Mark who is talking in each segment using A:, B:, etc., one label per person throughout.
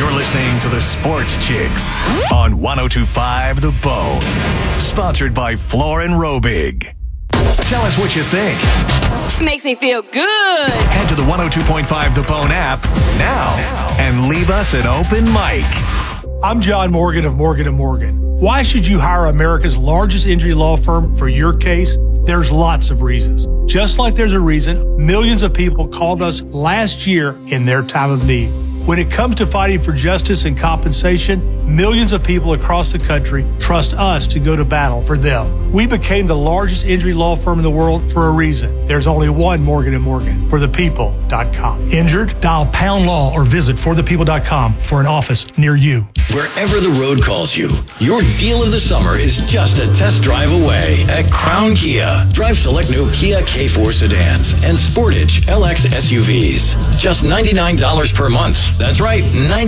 A: You're listening to the Sports Chicks on 102.5 The Bone. Sponsored by Floor and Robig. Tell us what you think.
B: Makes me feel good.
A: Head to the 102.5 The Bone app now and leave us an open mic.
C: I'm John Morgan of Morgan & Morgan. Why should you hire America's largest injury law firm for your case? There's lots of reasons. Just like there's a reason millions of people called us last year in their time of need. When it comes to fighting for justice and compensation, millions of people across the country trust us to go to battle for them. We became the largest injury law firm in the world for a reason. There's only one Morgan & Morgan, forthepeople.com. Injured? Dial pound law or visit forthepeople.com for an office near you.
D: Wherever the road calls you, your deal of the summer is just a test drive away at Crown Kia. Drive select new Kia K4 sedans and Sportage LX SUVs. Just $99 per month. That's right,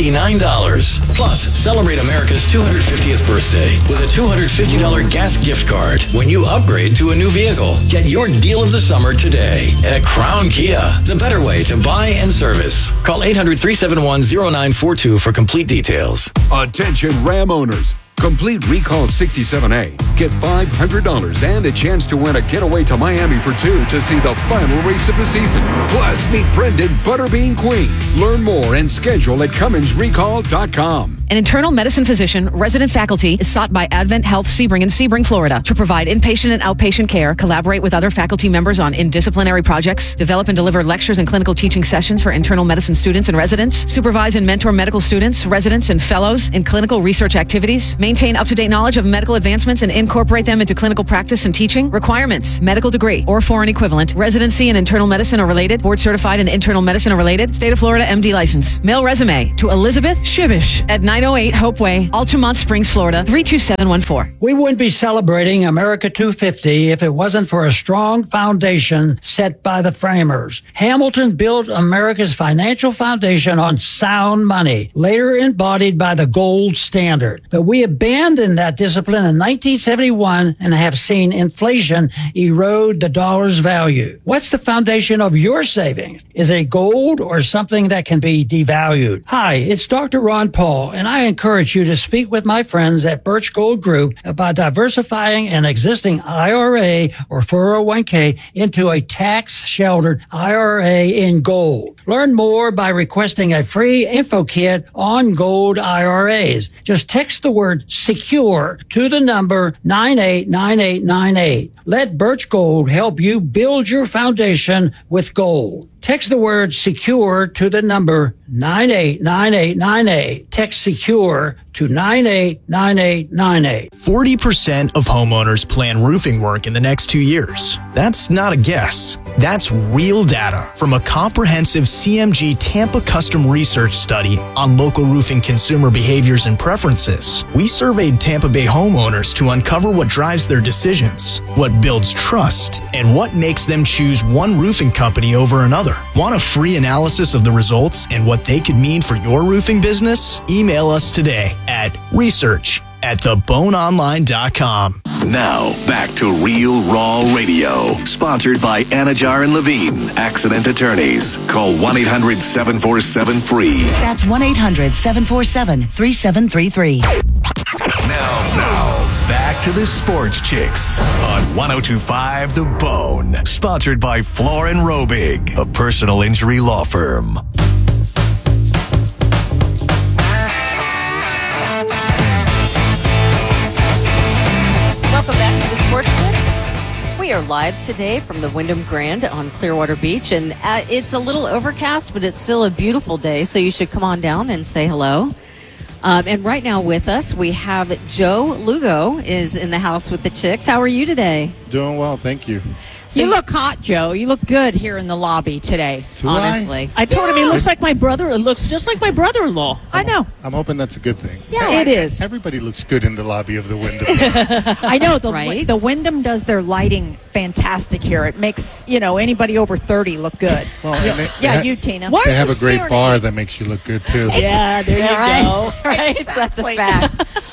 D: $99. Plus, celebrate America's 250th birthday with a $250 gas gift card when you upgrade to a new vehicle. Get your deal of the summer today at Crown Kia, the better way to buy and service. Call 800-371-0942 for complete details.
E: Attention Ram owners. Complete Recall 67A. Get $500 and a chance to win a getaway to Miami for two to see the final race of the season. Plus, meet Brendan Butterbean Queen. Learn more and schedule at CumminsRecall.com.
F: An internal medicine physician, resident faculty, is sought by Advent Health Sebring in Sebring, Florida, to provide inpatient and outpatient care, collaborate with other faculty members on interdisciplinary projects, develop and deliver lectures and clinical teaching sessions for internal medicine students and residents, supervise and mentor medical students, residents, and fellows in clinical research activities, maintain up-to-date knowledge of medical advancements and incorporate them into clinical practice and teaching. Requirements: medical degree or foreign equivalent, residency in internal medicine or related, board certified in internal medicine or related, state of Florida MD license. Mail resume to Elizabeth Shibish at 908 Hope Way, Altamont Springs, Florida, 32714.
G: We wouldn't be celebrating America 250 if it wasn't for a strong foundation set by the framers. Hamilton built America's financial foundation on sound money, later embodied by the gold standard. But we abandoned that discipline in 1971 and have seen inflation erode the dollar's value. What's the foundation of your savings? Is it gold or something that can be devalued? Hi, it's Dr. Ron Paul, and I encourage you to speak with my friends at Birch Gold Group about diversifying an existing IRA or 401k into a tax-sheltered IRA in gold. Learn more by requesting a free info kit on gold IRAs. Just text the word SECURE to the number 989898. Let Birch Gold help you build your foundation with gold. Text the word SECURE to the number 989898. Text SECURE to 989898.
H: 40% of homeowners plan roofing work in the next 2 years. That's not a guess. That's real data from a comprehensive CMG Tampa custom research study on local roofing consumer behaviors and preferences. We surveyed Tampa Bay homeowners to uncover what drives their decisions, what builds trust, and what makes them choose one roofing company over another. Want a free analysis of the results and what they could mean for your roofing business? Email us today at research@theboneonline.com.
A: Now, back to Real Raw Radio. Sponsored by Anajar and Levine, Accident Attorneys. Call 1-800-747-FREE.
I: That's 1-800-747-3733.
A: Now, back to the Sports Chicks on 102.5 The Bone. Sponsored by Floor and Robig, a personal injury law firm.
J: Welcome back to the Sports Chicks. We are live today from the Wyndham Grand on Clearwater Beach, and it's a little overcast, but it's still a beautiful day, so you should come on down and say hello. And right now with us, we have Joe Lugo is in the house with the Chicks. How are you today?
K: Doing well, thank you.
L: You look hot, Joe. You look good here in the lobby today.
J: Honestly,
L: I told him he looks like my brother. It looks just like my brother-in-law. I know.
K: I'm hoping that's a good thing.
L: Yeah, it is.
K: Everybody looks good in the lobby of the Wyndham.
L: I know.
J: Right?
L: The Wyndham does their lighting fantastic here. It makes, anybody over 30 look good.
K: Well,
L: you, Tina.
K: They have a great bar that makes you look good, too.
L: Yeah, there you go.
J: Right, exactly. That's a fact.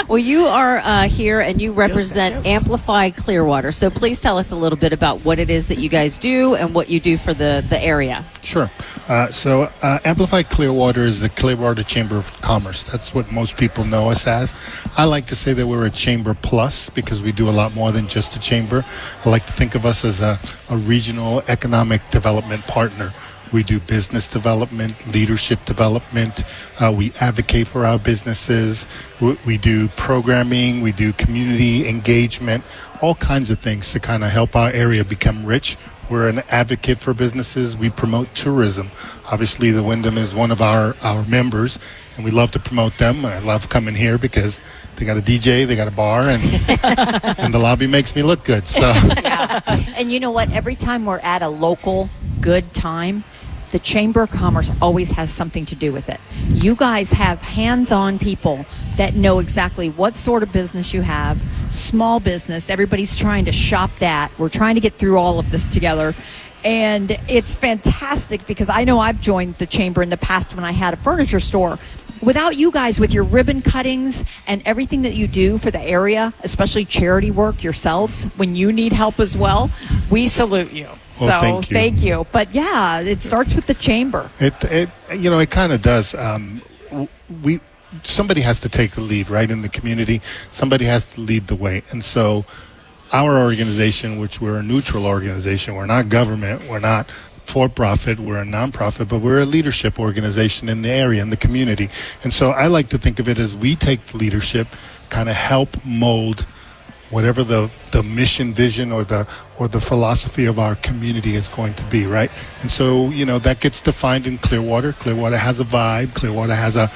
J: Well, you are here and you represent Amplify Clearwater. So please tell us a little bit about what it is that you guys do and what you do for the area.
K: Sure. So Amplify Clearwater is the Clearwater Chamber of Commerce. That's what most people know us as. I like to say that we're a Chamber Plus because we do a lot more than just a chamber. I like to think of us as a regional economic development partner. We do business development, leadership development. We advocate for our businesses. We do programming. We do community engagement, all kinds of things to kind of help our area become rich. We're an advocate for businesses. We promote tourism. Obviously, the Wyndham is one of our members, and we love to promote them. I love coming here because they got a DJ, they got a bar, and and the lobby makes me look good. So,
L: Yeah. And you know what? Every time we're at a local good time, the Chamber of Commerce always has something to do with it. You guys have hands-on people that know exactly what sort of business you have, small business. Everybody's trying to shop that. We're trying to get through all of this together. And it's fantastic because I know I've joined the Chamber in the past when I had a furniture store. Without you guys, with your ribbon cuttings and everything that you do for the area, especially charity work yourselves, when you need help as well, we salute you.
K: Well,
L: So thank you. But yeah, it starts with the chamber.
K: it kind of does. Somebody has to take the lead, right, in the community. Somebody has to lead the way. And so our organization, which we're a neutral organization, we're not government, we're not for-profit, we're a nonprofit, but we're a leadership organization in the area, in the community. And so I like to think of it as we take the leadership, kind of help mold whatever the mission, vision, or the philosophy of our community is going to be, right? And so, that gets defined in Clearwater. Clearwater has a vibe. Clearwater has a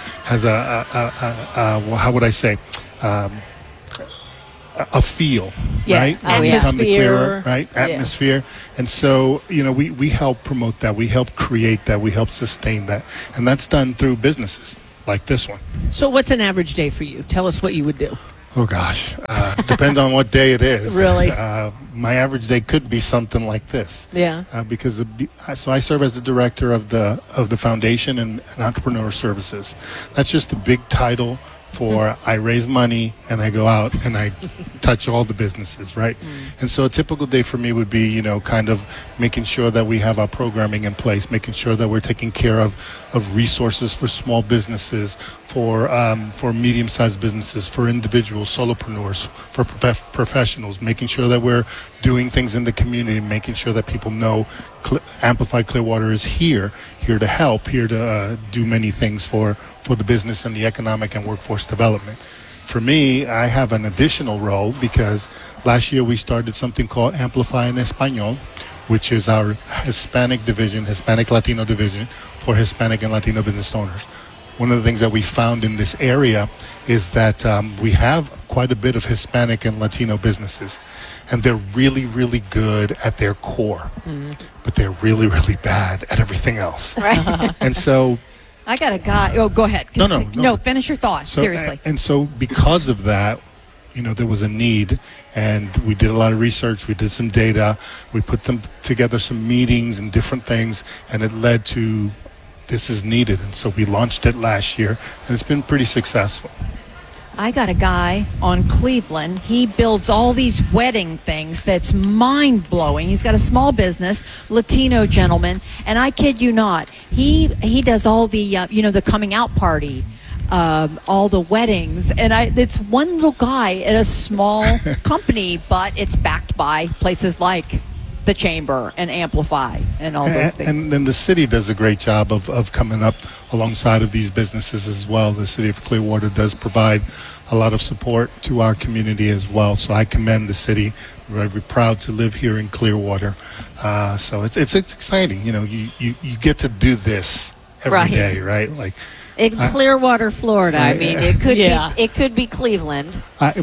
K: how would I say, a feel, right?
J: When
K: you come to
J: atmosphere.
K: Clearwater, right? Atmosphere. And so, we help promote that. We help create that. We help sustain that. And that's done through businesses like this one.
I: So what's an average day for you? Tell us what you would do.
K: Oh gosh, depends on what day it is.
I: Really?
K: My average day could be something like this.
I: Yeah.
K: Because I serve as the director of the foundation and entrepreneur services. That's just a big title for I raise money and I go out and I touch all the businesses, right? And so a typical day for me would be, kind of making sure that we have our programming in place, making sure that we're taking care of resources for small businesses, for medium-sized businesses, for individuals, solopreneurs, for professionals, making sure that we're doing things in the community, making sure that people know Amplify Clearwater is here to help, here to do many things for the business and the economic and workforce development. For me, I have an additional role because last year we started something called Amplify en Español, which is our Hispanic division, Hispanic Latino division for Hispanic and Latino business owners. One of the things that we found in this area is that we have quite a bit of Hispanic and Latino businesses, and they're really, really good at their core, but they're really, really bad at everything else.
L: Right.
K: And so
L: I got a guy. Oh, go ahead.
K: No.
L: Finish your thought.
K: So,
L: Seriously.
K: And so because of that, there was a need, and we did a lot of research. We did some data. We put them together, some meetings and different things, and it led to this is needed. And so we launched it last year, and it's been pretty successful.
L: I got a guy on Cleveland. He builds all these wedding things that's mind-blowing. He's got a small business, Latino gentleman, and I kid you not, he does all the, the coming out party, all the weddings, and it's one little guy at a small company, but it's backed by places like the Chamber and Amplify and all those things.
K: And then the city does a great job of coming up alongside of these businesses as well. The city of Clearwater does provide a lot of support to our community as well. So I commend the city. We're very proud to live here in Clearwater. So it's exciting. You get to do this every day, right? Like
J: in Clearwater, Florida. I mean, it could be Cleveland.
K: I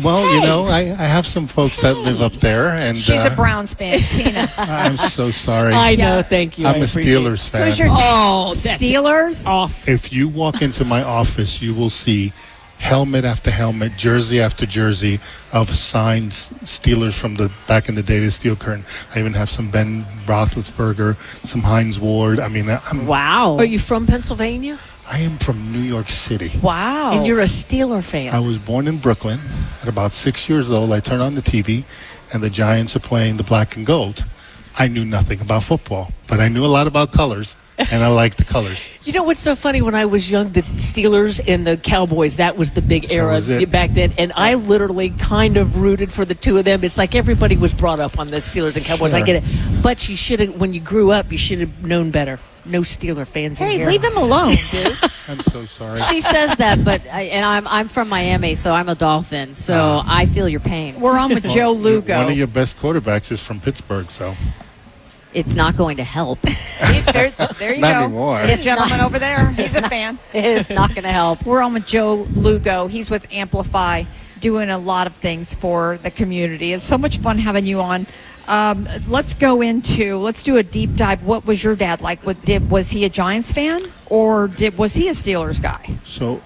K: have some folks that live up there, and
L: she's a Browns fan, Tina.
K: I'm so sorry.
I: I know, thank you.
K: I'm a Steelers fan.
L: Who's your team?
I: Oh,
L: Steelers?
I: Off.
K: If you walk into my office, you will see helmet after helmet, jersey after jersey of signed Steelers from the back in the day, the Steel Curtain. I even have some Ben Roethlisberger, some Hines Ward. I mean,
I: wow. Are you from Pennsylvania?
K: I am from New York City.
L: Wow.
I: And you're a Steeler fan.
K: I was born in Brooklyn. At about 6 years old, I turned on the TV, and the Giants are playing the black and gold. I knew nothing about football, but I knew a lot about colors, and I liked the colors.
I: You know what's so funny? When I was young, the Steelers and the Cowboys, that was the big era back then. And I literally kind of rooted for the two of them. It's like everybody was brought up on the Steelers and Cowboys.
K: Sure.
I: I get it. But you should have, when you grew up, you should have known better. No Steeler fans in
L: Hey,
I: here.
L: leave him alone, dude.
K: I'm so sorry.
J: She says that, but I'm from Miami, so I'm a Dolphin. So I feel your pain.
L: We're on with Joe Lugo.
K: One of your best quarterbacks is from Pittsburgh, so.
J: It's not going to help.
L: There you
K: Not
L: go.
K: anymore.
L: The gentleman over there, he's a fan.
J: It is not going to help.
L: We're on with Joe Lugo. He's with Amplify, doing a lot of things for the community. It's so much fun having you on. Let's do a deep dive. What was your dad like? Was he a Giants fan, or was he a Steelers guy?
K: So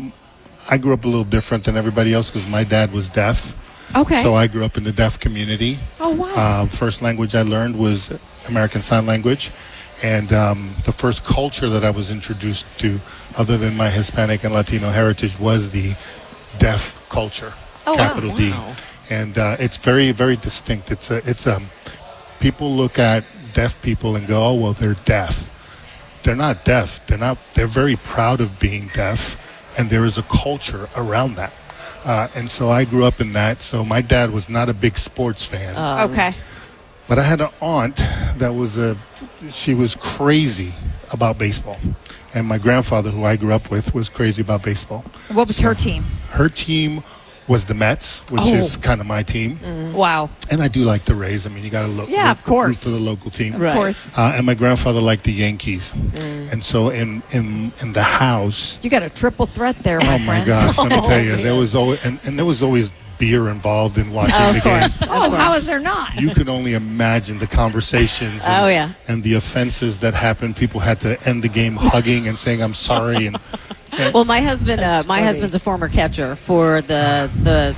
K: I grew up a little different than everybody else because my dad was deaf.
L: Okay.
K: So I grew up in the deaf community.
L: Oh, wow.
K: First language I learned was American Sign Language. And the first culture that I was introduced to, other than my Hispanic and Latino heritage, was the deaf culture, capital D. And it's very, very distinct. It's people look at deaf people and go, oh, well, they're deaf. They're not deaf. They're very proud of being deaf. And there is a culture around that. And so I grew up in that. So my dad was not a big sports fan.
L: Okay.
K: But I had an aunt that she was crazy about baseball. And my grandfather, who I grew up with, was crazy about baseball.
L: What was her team?
K: Her team was the Mets, which is kind of my team.
L: Wow.
K: And I do like the Rays. I mean, you got to look
L: of course.
K: root for the local team.
L: Of course.
K: And my grandfather liked the Yankees. And so in the house...
L: You got a triple threat there, my
K: Oh,
L: friend.
K: my gosh. Let me tell you, there was always... And there was always beer involved in watching the games.
L: Oh, how is there not?
K: You can only imagine the conversations and the offenses that happened. People had to end the game hugging and saying, I'm sorry. And
J: Well, my husband's a former catcher for the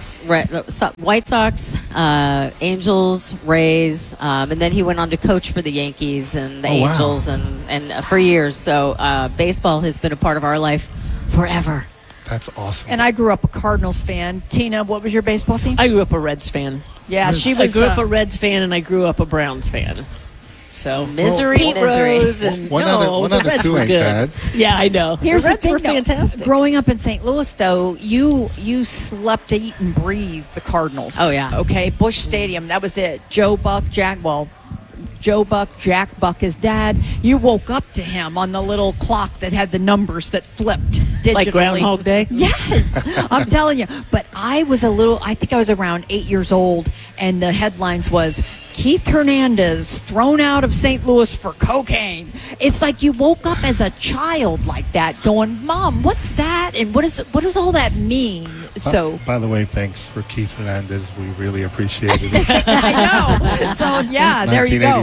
J: White Sox, Angels, Rays, and then he went on to coach for the Yankees and the Angels and for years. So baseball has been a part of our life forever.
K: That's awesome.
L: And I grew up a Cardinals fan. Tina, what was your baseball team?
I: I grew up a Reds fan.
L: Yeah, she was.
I: I grew up a Reds fan, and I grew up a Browns fan. So
J: misery.
I: Rose and
K: one out of
I: Reds
K: two
I: were
K: ain't
I: good.
K: bad.
I: Yeah, I know.
L: Here's
I: the Reds
L: the thing,
I: were
L: though.
I: fantastic.
L: Growing up in St. Louis, though, you slept, ate, and breathed the Cardinals.
J: Oh, yeah.
L: Okay, Busch Stadium, that was it. Joe Buck, Jack Buck, his dad. You woke up to him on the little clock that had the numbers that flipped digitally.
I: Like Groundhog Day?
L: Yes, I'm telling you. But I think I was around 8 years old, and the headlines was, Keith Hernandez thrown out of St. Louis for cocaine. It's like you woke up as a child like that going, Mom, what's that? And what does all that mean? So,
K: By the way, thanks for Keith Hernandez. We really appreciated it.
L: I know. So, yeah, there you go.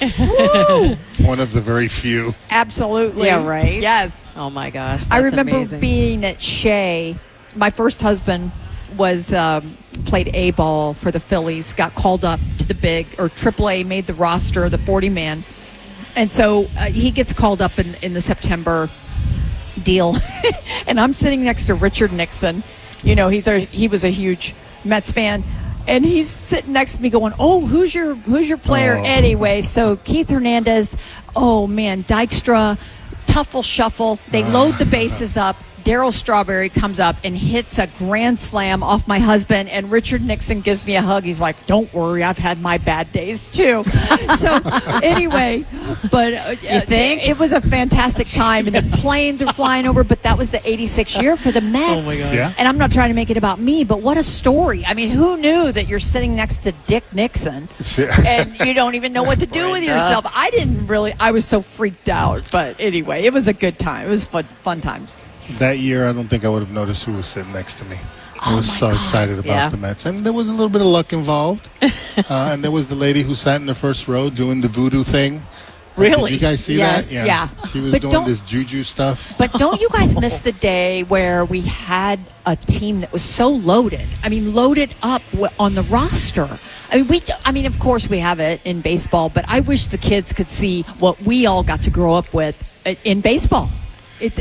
K: 1986. One of the very few.
L: Absolutely.
J: Yeah, right?
L: Yes.
J: Oh, my gosh. That's
L: I remember
J: amazing.
L: being at Shea. My first husband was played A-ball for the Phillies, got called up to the AAA, made the roster, the 40-man. And so he gets called up in the September deal. And I'm sitting next to Richard Nixon. You know, he was a huge Mets fan. And he's sitting next to me going, oh, who's your player anyway? So Keith Hernandez, oh, man, Dykstra, Tuffle Shuffle. They load the bases up. Darryl Strawberry comes up and hits a grand slam off my husband, and Richard Nixon gives me a hug. He's like, don't worry, I've had my bad days too. So anyway, but
J: you think?
L: it was a fantastic time, and the planes were flying over, but that was the 86 year for the Mets.
I: Oh, my God.
K: Yeah.
L: And I'm not trying to make it about me, but what a story. I mean, who knew that you're sitting next to Dick Nixon and you don't even know what to do with yourself? I was so freaked out. But anyway, it was a good time. It was fun times.
K: That year, I don't think I would have noticed who was sitting next to me. I was so excited about the Mets. And there was a little bit of luck involved. And there was the lady who sat in the first row doing the voodoo thing.
I: Really?
K: Did you guys see
L: Yes,
K: that?
L: yeah.
K: She was
L: But
K: doing this juju stuff.
L: But don't you guys miss the day where we had a team that was so loaded? I mean, loaded up on the roster. I mean, of course we have it in baseball, but I wish the kids could see what we all got to grow up with in baseball.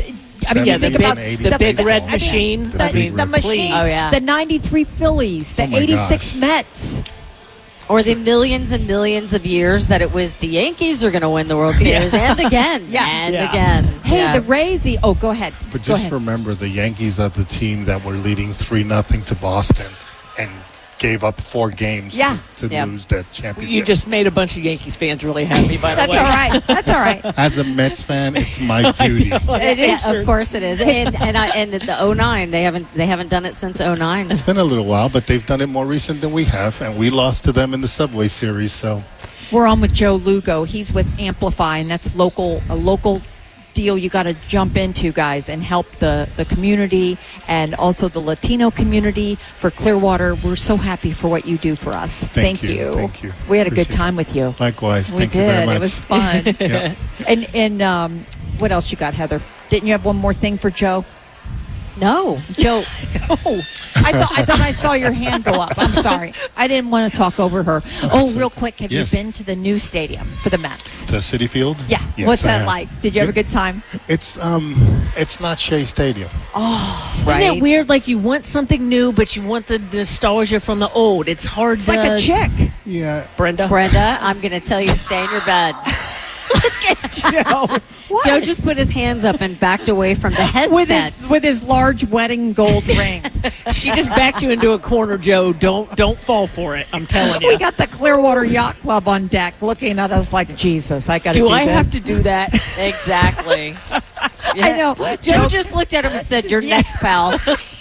L: I mean,
I: Yeah,
L: you
I: the
L: think about
I: big red machine.
L: The machines,
J: Oh, yeah.
L: the 93 Phillies, the
K: Oh, my
L: 86
K: gosh.
L: Mets.
J: Or the millions and millions of years that it was the Yankees are going to win the World Series and again and again.
L: Hey,
J: Yeah.
L: the Rays. Go ahead.
K: But
L: Go
K: just
L: ahead.
K: remember, the Yankees are the team that were leading 3-0 to Boston and gave up 4 games to lose that championship.
I: You just made a bunch of Yankees fans really happy, by the way.
L: That's all right. That's all right.
K: As a Mets fan, it's my duty.
J: It is, of course it is. And the 09, they haven't done it since 09.
K: It's been a little while, but they've done it more recent than we have, and we lost to them in the Subway Series. So
L: We're on with Joe Lugo. He's with Amplify, and that's a local deal you got to jump into, guys, and help the community and also the Latino community for Clearwater. We're so happy for what you do for us. Thank you.
K: Thank you.
L: We had a good
K: Appreciate
L: time with you.
K: Likewise.
L: We
K: Thank
L: did.
K: you very much.
L: It was fun.
K: Yeah.
L: And what else you got, Heather? Didn't you have one more thing for Joe?
J: No.
L: Joe. I thought I saw your hand go up. I'm sorry. I didn't want to talk over her. Real quick, have
K: Yes.
L: you been to the new stadium for the Mets?
K: The City Field?
L: Yeah.
K: Yes,
L: What's
K: I
L: that
K: have.
L: like? Did you have a good time?
K: It's not Shea Stadium.
I: Isn't it weird? Like you want something new, but you want the nostalgia from the old. It's hard
L: It's
I: to...
L: like a chick.
K: Yeah.
I: Brenda,
J: I'm going to tell you to stay in your bed.
I: Joe.
J: Joe just put his hands up and backed away from the headset.
L: with his large wedding gold ring.
I: She just backed you into a corner, Joe. Don't fall for it. I'm telling you.
L: We got the Clearwater Yacht Club on deck looking at us like, Jesus, I got to do
I: Do I
L: this.
I: have to do that?
J: Exactly.
L: I know.
J: Joe just looked at him and said, "You're next, pal."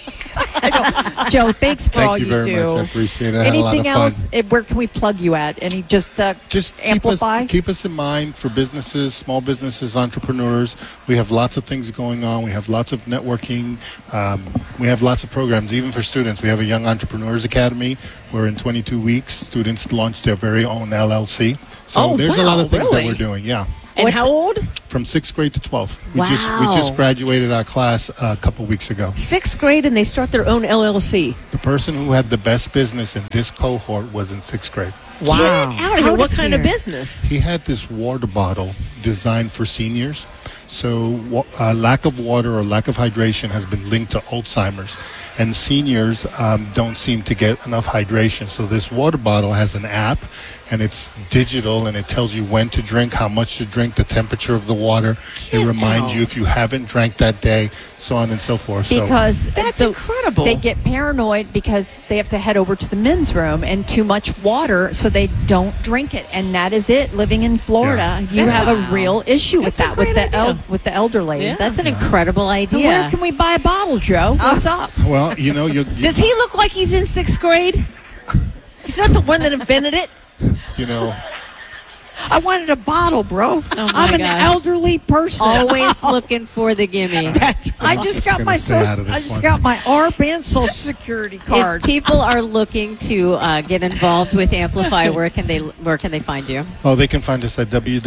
L: Joe, thanks for
K: Thank
L: all
K: you
L: you
K: very
L: do.
K: much. I appreciate it. I had a lot
L: Anything
K: of fun.
L: else? Where can we plug you at? Just Amplify?
K: Keep us in mind for businesses, small businesses, entrepreneurs. We have lots of things going on. We have lots of networking. We have lots of programs, even for students. We have a Young Entrepreneurs Academy where in 22 weeks, students launch their very own LLC. So there's a lot of things that we're doing. Yeah.
I: And how old?
K: From 6th grade to 12th.
J: Wow.
K: We just graduated our class a couple weeks ago.
I: 6th grade, and they start their own LLC.
K: The person who had the best business in this cohort was in 6th grade.
I: Wow. Get out of here. What kind of business?
K: He had this water bottle designed for seniors. So lack of water or lack of hydration has been linked to Alzheimer's. And seniors don't seem to get enough hydration. So this water bottle has an app, and it's digital, and it tells you when to drink, how much to drink, the temperature of the water. It reminds you if you haven't drank that day, so on and so forth.
L: Because
I: that's incredible.
L: They get paranoid because they have to head over to the men's room and too much water, so they don't drink it. And that is it. Living in Florida, you have a real issue with that with the elderly.
J: Yeah. That's an incredible
L: So
J: idea.
L: where can we buy a bottle, Joe? What's up?
K: Well, you know,
I: Does he look like he's in 6th grade? He's not the one that invented it.
K: you know,
L: I wanted a bottle, bro. I'm an
J: gosh.
L: elderly person.
J: Always looking for the gimme.
L: I just got
K: gonna
L: my
K: stay out of this one.
L: ARP and Social Security card.
J: If people are looking to get involved with Amplify, where can they find you?
K: oh, they can find us at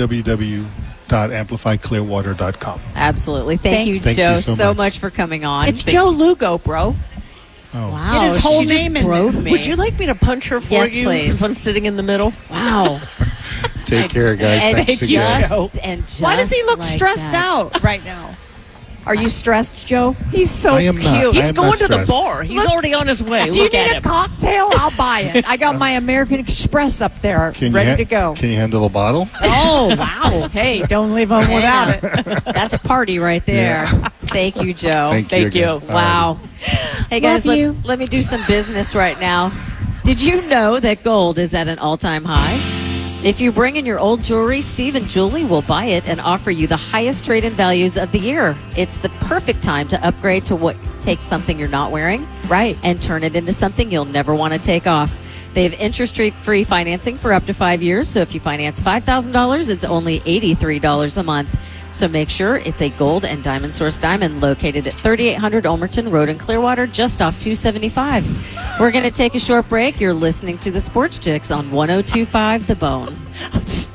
K: www.amplifyclearwater.com.
J: Absolutely. Thank you,
K: Thank
J: Joe,
K: you so
J: so
K: much.
J: much for coming on.
L: It's Joe Lugo, bro.
K: Oh.
J: Wow.
L: Get his whole
J: she just
L: name in
J: broke
L: there.
J: me.
I: Would you like me to punch her for
J: Yes,
I: you
J: please.
I: since I'm sitting in the middle?
J: Wow.
K: Take care, guys.
J: And
K: Thanks again.
J: just
L: Why does he look
J: like
L: stressed
J: that.
L: out right now? Are you stressed, Joe? He's so
K: I am
L: cute.
K: not. I
I: He's
K: am
I: going
K: not
I: to the
K: stressed.
I: bar. He's
L: Look-
I: already on his way.
L: Do you
I: Look
L: need
I: at
L: a
I: him.
L: cocktail? I'll buy it. I got my American Express up there, ready to go.
K: Can you handle a bottle?
L: Oh, wow. Hey, don't leave home without it.
J: That's a party right there. Thank you, Joe.
K: Thank you
I: Thank you.
K: again.
J: Wow. Hey, guys,
L: Love you.
J: let me do some business right now. Did you know that gold is at an all-time high? If you bring in your old jewelry, Stephen Jewelry will buy it and offer you the highest trade-in values of the year. It's the perfect time to upgrade to what takes something you're not wearing,
L: Right.
J: and turn it into something you'll never want to take off. They have interest-free financing for up to 5 years, so if you finance $5,000, it's only $83 a month. So make sure it's a gold and diamond source diamond located at 3800 Ulmerton Road in Clearwater, just off 275. We're going to take a short break. You're listening to the Sports Chicks on 102.5 The Bone.